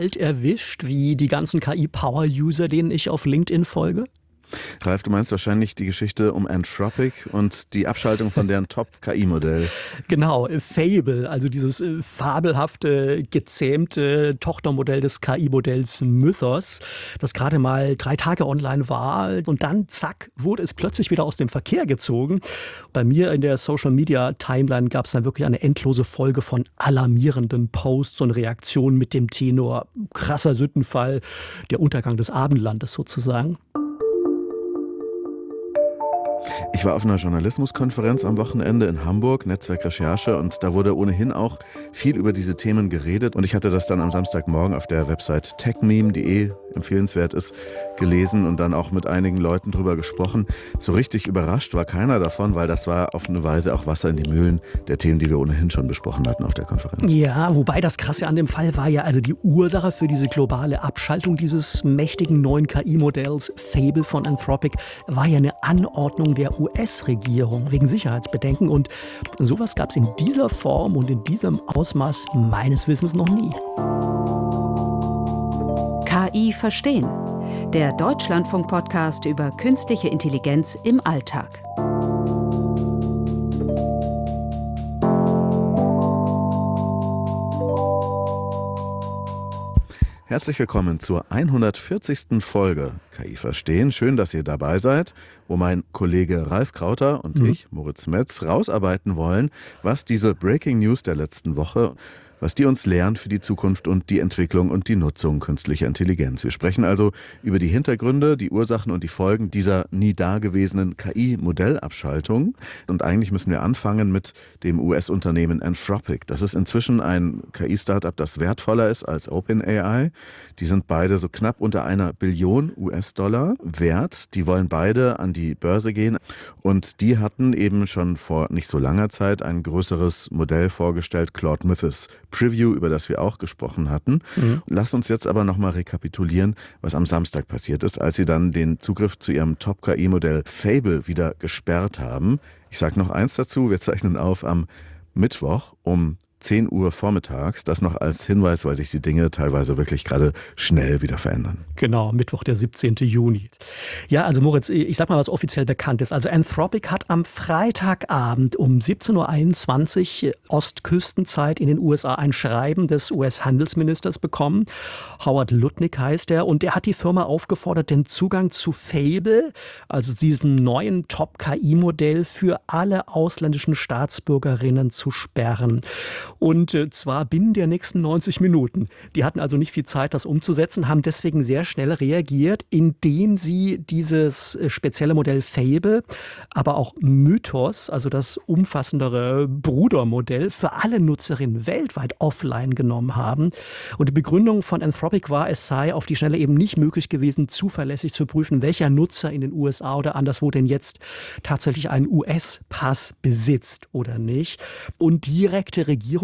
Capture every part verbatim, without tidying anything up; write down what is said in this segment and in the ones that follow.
kalt erwischt, wie die ganzen K I-Power-User, denen ich auf LinkedIn folge? Ralf, du meinst wahrscheinlich die Geschichte um Anthropic und die Abschaltung von deren Top-K I-Modell. Genau, Fable, also dieses äh, fabelhafte, gezähmte Tochtermodell des K I-Modells Mythos, das gerade mal drei Tage online war und dann, zack, wurde es plötzlich wieder aus dem Verkehr gezogen. Bei mir in der Social-Media-Timeline gab es dann wirklich eine endlose Folge von alarmierenden Posts und Reaktionen mit dem Tenor krasser Sündenfall, der Untergang des Abendlandes sozusagen. Ich war auf einer Journalismuskonferenz am Wochenende in Hamburg, Netzwerk Recherche, und da wurde ohnehin auch viel über diese Themen geredet. Und ich hatte das dann am Samstagmorgen auf der Website techmeme punkt de, empfehlenswert ist, gelesen und dann auch mit einigen Leuten drüber gesprochen. So richtig überrascht war keiner davon, weil das war auf eine Weise auch Wasser in die Mühlen der Themen, die wir ohnehin schon besprochen hatten auf der Konferenz. Ja, wobei das Krasse an dem Fall war ja, also die Ursache für diese globale Abschaltung dieses mächtigen neuen K I-Modells Fable von Anthropic war ja eine Anordnung der U S-Regierung wegen Sicherheitsbedenken. Und sowas gab es in dieser Form und in diesem Ausmaß meines Wissens noch nie. K I verstehen. Der Deutschlandfunk-Podcast über künstliche Intelligenz im Alltag. Herzlich willkommen zur hundertvierzigsten Folge K I verstehen. Schön, dass ihr dabei seid, wo mein Kollege Ralf Krauter und mhm. ich, Moritz Metz, rausarbeiten wollen, was diese Breaking News der letzten Woche, was die uns lernt für die Zukunft und die Entwicklung und die Nutzung künstlicher Intelligenz. Wir sprechen also über die Hintergründe, die Ursachen und die Folgen dieser nie dagewesenen K I-Modellabschaltung. Und eigentlich müssen wir anfangen mit dem U S-Unternehmen Anthropic. Das ist inzwischen ein K I-Startup, das wertvoller ist als OpenAI. Die sind beide so knapp unter einer Billion U S-Dollar wert. Die wollen beide an die Börse gehen. Und die hatten eben schon vor nicht so langer Zeit ein größeres Modell vorgestellt, Claude Mythos Preview, über das wir auch gesprochen hatten. Mhm. Lass uns jetzt aber nochmal rekapitulieren, was am Samstag passiert ist, als sie dann den Zugriff zu ihrem Top-K I-Modell Fable wieder gesperrt haben. Ich sage noch eins dazu, wir zeichnen auf am Mittwoch um zehn Uhr vormittags. Das noch als Hinweis, weil sich die Dinge teilweise wirklich gerade schnell wieder verändern. Genau, Mittwoch, der siebzehnten Juni. Ja, also Moritz, ich sag mal, was offiziell bekannt ist. Also Anthropic hat am Freitagabend um siebzehn Uhr einundzwanzig Ostküstenzeit in den U S A ein Schreiben des U S-Handelsministers bekommen. Howard Lutnick heißt er. Und der hat die Firma aufgefordert, den Zugang zu Fable, also diesem neuen Top-K I-Modell, für alle ausländischen Staatsbürgerinnen zu sperren. Und zwar binnen der nächsten neunzig Minuten. Die hatten also nicht viel Zeit, das umzusetzen, haben deswegen sehr schnell reagiert, indem sie dieses spezielle Modell Fable, aber auch Mythos, also das umfassendere Brudermodell, für alle Nutzerinnen weltweit offline genommen haben. Und die Begründung von Anthropic war, es sei auf die Schnelle eben nicht möglich gewesen, zuverlässig zu prüfen, welcher Nutzer in den U S A oder anderswo denn jetzt tatsächlich einen U S-Pass besitzt oder nicht. Und direkte Regierungseingriffe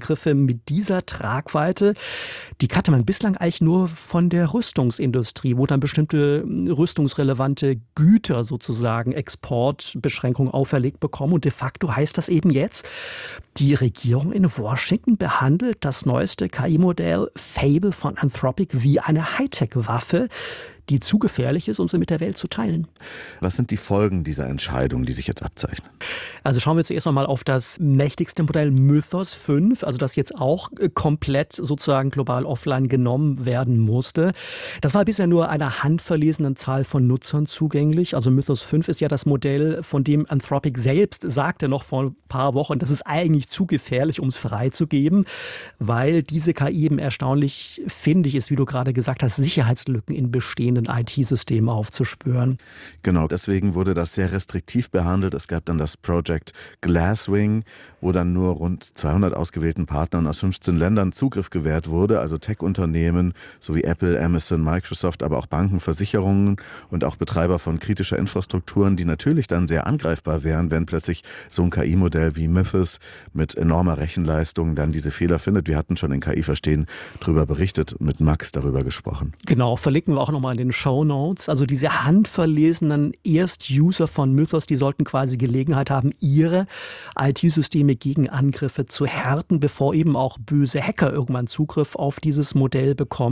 mit dieser Tragweite, die kannte man bislang eigentlich nur von der Rüstungsindustrie, wo dann bestimmte rüstungsrelevante Güter sozusagen Exportbeschränkungen auferlegt bekommen. Und de facto heißt das eben jetzt, die Regierung in Washington behandelt das neueste K I-Modell Fable von Anthropic wie eine Hightech-Waffe, die zu gefährlich ist, um sie mit der Welt zu teilen. Was sind die Folgen dieser Entscheidung, die sich jetzt abzeichnen? Also schauen wir zuerst noch mal auf das mächtigste Modell Mythos fünf, also das jetzt auch komplett sozusagen global offline genommen werden musste. Das war bisher nur einer handverlesenen Zahl von Nutzern zugänglich. Also Mythos fünf ist ja das Modell, von dem Anthropic selbst sagte noch vor ein paar Wochen, das ist eigentlich zu gefährlich, um es freizugeben, weil diese K I eben erstaunlich findig ist, wie du gerade gesagt hast, Sicherheitslücken in bestehenden I T-Systemen aufzuspüren. Genau, deswegen wurde das sehr restriktiv behandelt. Es gab dann das Project Glasswing, wo dann nur rund zweihundert ausgewählten Partnern aus fünfzehn Ländern Zugriff gewährt wurde, also Tech-Unternehmen sowie Apple, Amazon, Microsoft, aber auch Banken, Versicherungen und auch Betreiber von kritischer Infrastrukturen, die natürlich dann sehr angreifbar wären, wenn plötzlich so ein K I-Modell wie Mythos mit enormer Rechenleistung dann diese Fehler findet. Wir hatten schon in K I verstehen darüber berichtet, mit Max darüber gesprochen. Genau, verlinken wir auch nochmal in den Shownotes. Also diese handverlesenen Erst-User von Mythos, die sollten quasi Gelegenheit haben, ihre I T-Systeme gegen Angriffe zu härten, bevor eben auch böse Hacker irgendwann Zugriff auf dieses Modell bekommen.